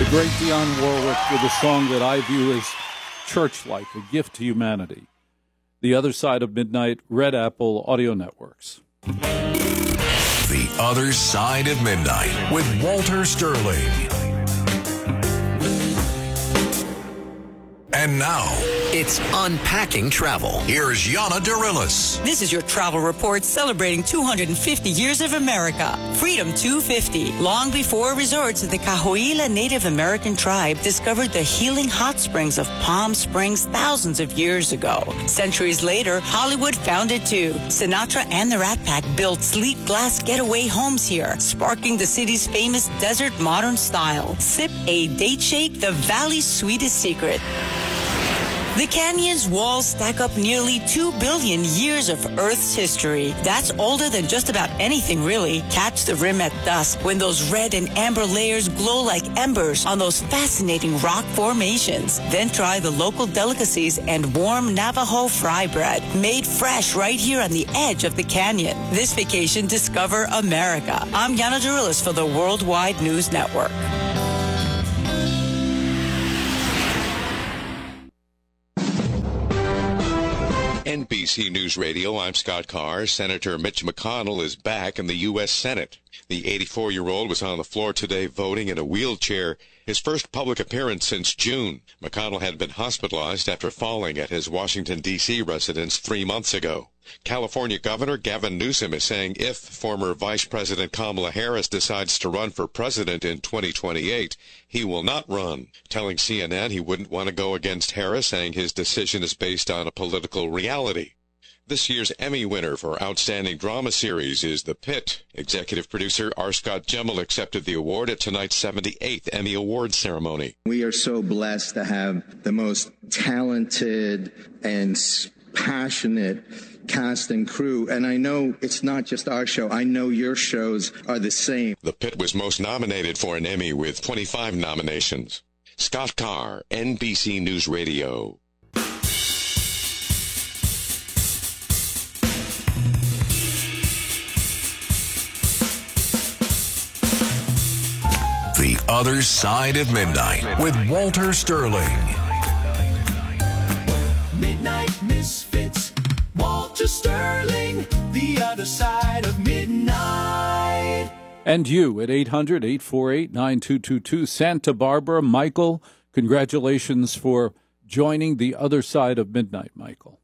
The great Dionne Warwick with a song that I view as church-like, a gift to humanity. The Other Side of Midnight, Red Apple Audio Networks. The Other Side of Midnight with Walter Sterling. And now, it's Unpacking Travel. Here's Yana Dirilis. This is your travel report celebrating 250 years of America. Freedom 250. Long before resorts, the Cahuilla Native American tribe discovered the healing hot springs of Palm Springs thousands of years ago. Centuries later, Hollywood found it too. Sinatra and the Rat Pack built sleek glass getaway homes here, sparking the city's famous desert modern style. Sip a date shake, the valley's sweetest secret. The canyon's walls stack up nearly 2 billion years of Earth's history. That's older than just about anything, really. Catch the rim at dusk when those red and amber layers glow like embers on those fascinating rock formations. Then try the local delicacies and warm Navajo fry bread, made fresh right here on the edge of the canyon. This vacation, discover America. I'm Yana Dirilis for the Worldwide News Network. NBC News Radio, I'm Scott Carr. Senator Mitch McConnell is back in the U.S. Senate. The 84-year-old was on the floor today voting in a wheelchair, his first public appearance since June. McConnell had been hospitalized after falling at his Washington, D.C. residence 3 months ago. California Governor Gavin Newsom is saying if former Vice President Kamala Harris decides to run for president in 2028, he will not run, telling CNN he wouldn't want to go against Harris, saying his decision is based on a political reality. This year's Emmy winner for Outstanding Drama Series is The Pit. Executive producer R. Scott Gemmell accepted the award at tonight's 78th Emmy Awards ceremony. We are so blessed to have the most talented and passionate cast and crew, and I know it's not just our show. I know your shows are the same. The Pit was most nominated for an Emmy with 25 nominations. Scott Carr, NBC News Radio. The Other Side of Midnight with Walter Sterling. Midnight Misfits, Walter Sterling, The Other Side of Midnight. And you at 800-848-9222. Santa Barbara, Michael, congratulations for joining The Other Side of Midnight, Michael.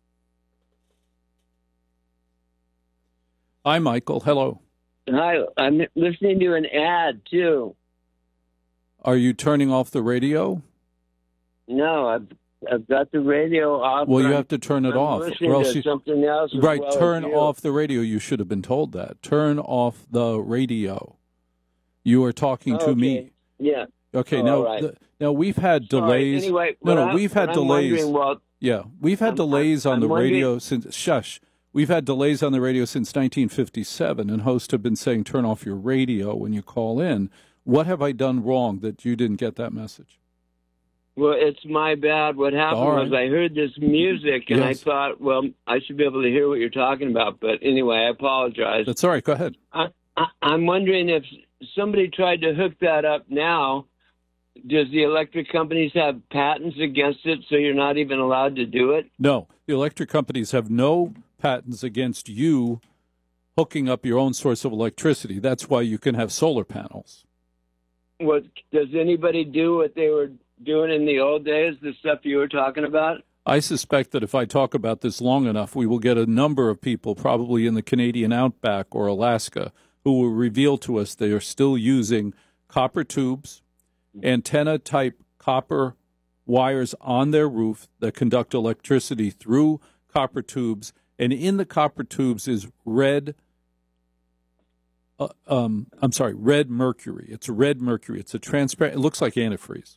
Hi, Michael. Hello. Hi. I'm listening to an ad, too. Are you turning off the radio? No, I've got the radio off. Well, you have to turn it off. Or else something else. Right, turn off the radio. You should have been told that. Turn off the radio. You are talking to me. Yeah. Okay. Now, right. Now we've had delays. Anyway, we've had delays. Yeah, we've had delays on the radio since. Shush. We've had delays on the radio since 1957, and hosts have been saying, "Turn off your radio when you call in." What have I done wrong that you didn't get that message? Well, it's my bad. What happened was I heard this music, and I thought, well, I should be able to hear what you're talking about. But anyway, I apologize. That's all right. Go ahead. I'm wondering if somebody tried to hook that up now, does the electric companies have patents against it so you're not even allowed to do it? No. The electric companies have no patents against you hooking up your own source of electricity. That's why you can have solar panels. Does anybody do what they were doing in the old days, the stuff you were talking about? I suspect that if I talk about this long enough, we will get a number of people, probably in the Canadian outback or Alaska, who will reveal to us they are still using copper tubes, antenna-type copper wires on their roof that conduct electricity through copper tubes, and in the copper tubes is red mercury. It's red mercury. It's a transparent. It looks like antifreeze.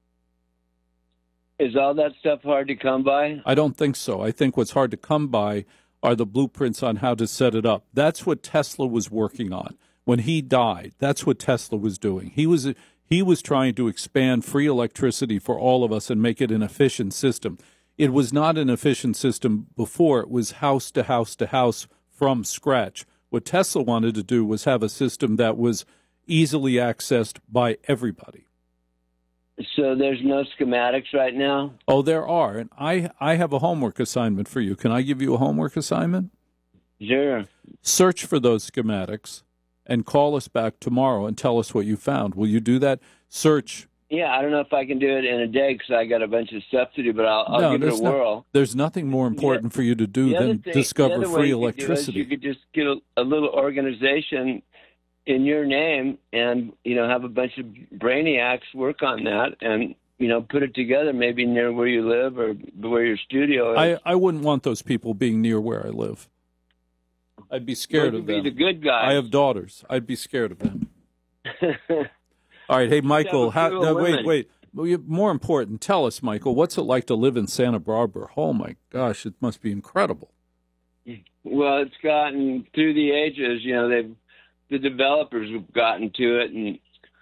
Is all that stuff hard to come by? I don't think so. I think what's hard to come by are the blueprints on how to set it up. That's what Tesla was working on when he died. That's what Tesla was doing. He was trying to expand free electricity for all of us and make it an efficient system. It was not an efficient system before. It was house to house to house from scratch. What Tesla wanted to do was have a system that was easily accessed by everybody. So there's no schematics right now? Oh, there are. And I have a homework assignment for you. Can I give you a homework assignment? Sure. Search for those schematics and call us back tomorrow and tell us what you found. Will you do that? Search. Yeah, I don't know if I can do it in a day because I got a bunch of stuff to do, but I'll give it a whirl. There's nothing more important for you to do than discover free electricity. You could just get a little organization in your name and, have a bunch of brainiacs work on that and, put it together maybe near where you live or where your studio is. I wouldn't want those people being near where I live. I'd be scared of them. Be the good guys. I have daughters. I'd be scared of them. All right. Hey, Michael, wait. More important, tell us, Michael, what's it like to live in Santa Barbara? Oh, my gosh, it must be incredible. Well, it's gotten through the ages, the developers have gotten to it and,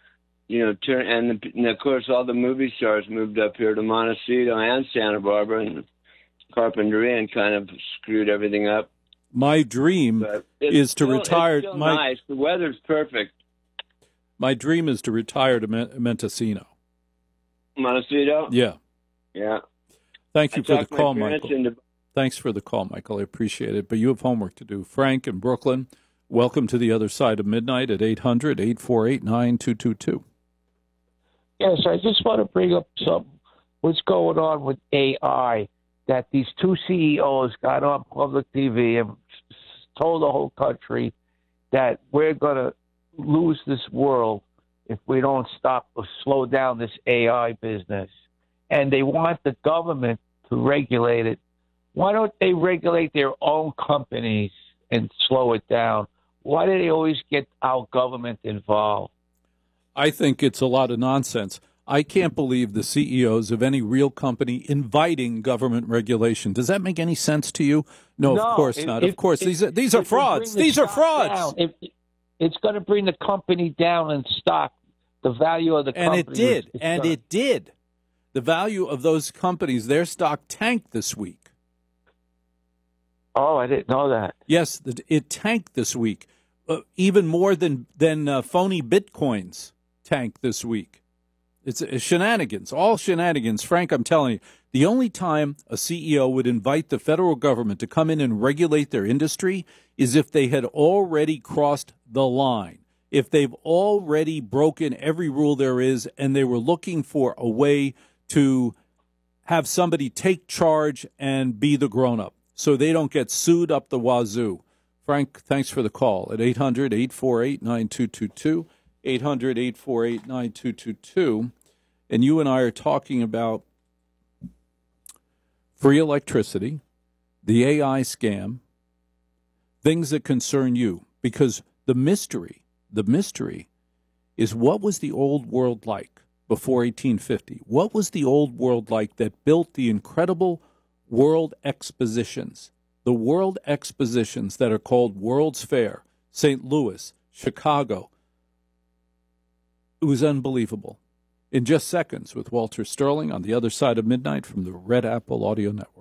and of course all the movie stars moved up here to Montecito and Santa Barbara and Carpinteria and kind of screwed everything up. My dream is to retire. It's still nice. The weather's perfect. My dream is to retire to Mendocino. Montecito? Yeah. Yeah. Thank you for the call, Michael. Thanks for the call, Michael. I appreciate it. But you have homework to do. Frank in Brooklyn, welcome to the other side of midnight at 800-848-9222. Yes, I just want to bring up what's going on with AI, that these two CEOs got on public TV and told the whole country that we're going to lose this world if we don't stop or slow down this AI business. And they want the government to regulate it. Why don't they regulate their own companies and slow it down? Why do they always get our government involved? I think it's a lot of nonsense. I can't believe the CEOs of any real company inviting government regulation. Does that make any sense to you? No, of course not. Of course, these are frauds. These are frauds. It's going to bring the company down in stock. The value of the company. And it did. The value of those companies, their stock tanked this week. Oh, I didn't know that. Yes, it tanked this week. Even more than phony Bitcoins tanked this week. It's shenanigans, all shenanigans. Frank, I'm telling you, the only time a CEO would invite the federal government to come in and regulate their industry is if they had already crossed the line. If they've already broken every rule there is and they were looking for a way to have somebody take charge and be the grown-up so they don't get sued up the wazoo. Frank, thanks for the call at 800-848-9222, 800-848-9222. And you and I are talking about free electricity, the AI scam, things that concern you, because the mystery is, what was the old world like before 1850? What was the old world like that built the incredible world expositions? The world expositions that are called World's Fair, St. Louis, Chicago. It was unbelievable. In just seconds with Walter Sterling on the other side of midnight from the Red Apple Audio Network.